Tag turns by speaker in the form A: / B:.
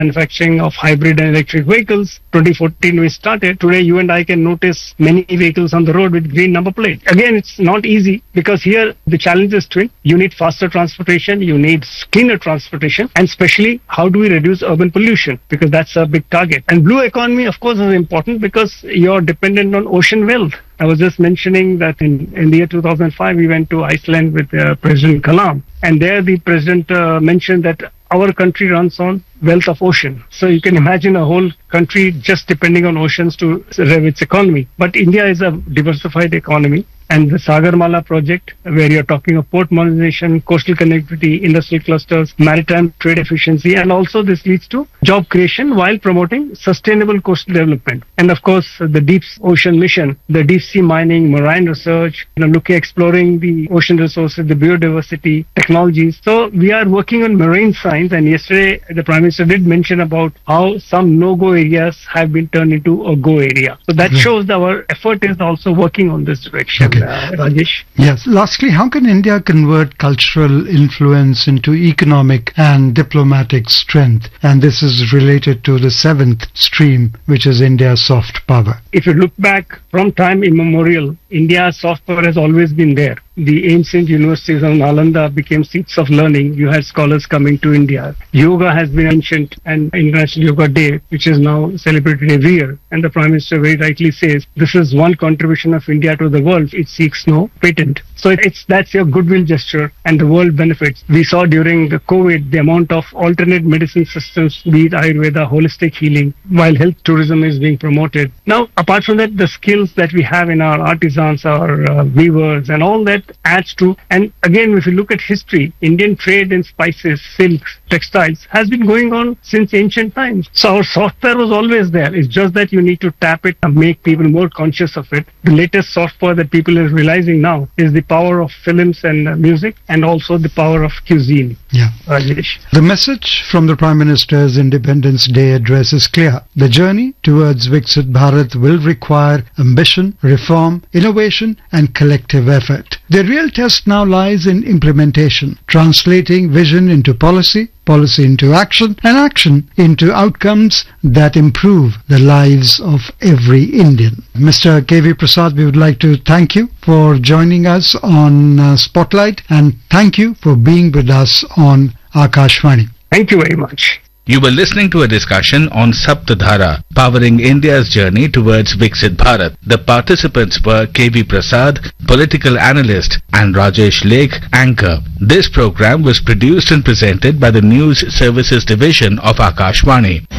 A: manufacturing of hybrid and electric vehicles. 2014 we started. Today you and I can notice many vehicles on the road with green number plate. Again, it's not easy because here the challenge is twin. You need faster transportation, you need cleaner transportation, and especially how do we reduce urban pollution, because that's a big target. And blue economy, of course, is important because you're dependent on ocean wealth. I was just mentioning that in the year 2005, we went to Iceland with President Kalam. And there the president mentioned that our country runs on wealth of ocean. So you can imagine a whole country just depending on oceans to rev its economy. But India is a diversified economy. And the Sagarmala project, where you're talking of port modernization, coastal connectivity, industrial clusters, maritime trade efficiency, and also this leads to job creation while promoting sustainable coastal development. And of course, the deep ocean mission, the deep sea mining, marine research, exploring the ocean resources, the biodiversity, technologies. So we are working on marine science. And yesterday, the Prime Minister did mention about how some no-go areas have been turned into a go area. So that shows that our effort is also working on this direction.
B: Okay.
A: Rajesh.
B: Yes. Lastly, how can India convert cultural influence into economic and diplomatic strength? And this is related to the seventh stream, which is India's soft power.
A: If you look back from time immemorial, India's soft power has always been there. The ancient universities of Nalanda became seats of learning. You had scholars coming to India. Yoga has been ancient, and International Yoga Day, which is now celebrated every year. And the Prime Minister very rightly says, this is one contribution of India to the world. It seeks no patent. So that's your goodwill gesture, and the world benefits. We saw during the COVID the amount of alternate medicine systems, be it Ayurveda, holistic healing, while health tourism is being promoted. Now, apart from that, the skills that we have in our artisans, our weavers, and all that adds to. And again, if you look at history, Indian trade in spices, silks, textiles has been going on since ancient times. So our software was always there. It's just that you need to tap it and make people more conscious of it. The latest software that people are realizing now is the power of films and music, and also the power of cuisine.
B: Yeah.
A: Rajesh.
B: The message from the Prime Minister's Independence Day address is clear. The journey towards Viksit Bharat will require ambition, reform, innovation, and collective effort. The real test now lies in implementation, translating vision into policy, policy into action, and action into outcomes that improve the lives of every Indian. Mr. K.V. Prasad, we would like to thank you for joining us on Spotlight, and thank you for being with us on Akashvani.
A: Thank you very much.
C: You were listening to a discussion on Saptadhara, powering India's journey towards Viksit Bharat. The participants were K.V. Prasad, political analyst, and Rajesh Lake, anchor. This program was produced and presented by the News Services Division of Akashvani.